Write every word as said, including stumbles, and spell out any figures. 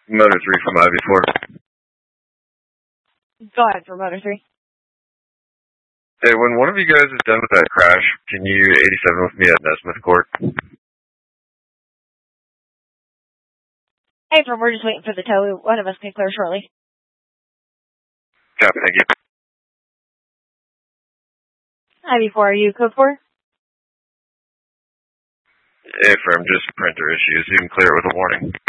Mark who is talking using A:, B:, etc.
A: Motor three from I V four.
B: Go ahead for Motor three.
A: Hey, when one of you guys is done with that crash, can you eighty-seven with me at Nesmith Court?
B: Hey, from we're just waiting for the tow. One of us can clear shortly.
A: Copy, thank you.
B: I V four, are you code four?
A: Hey, firm, just printer issues. You can clear it with a warning.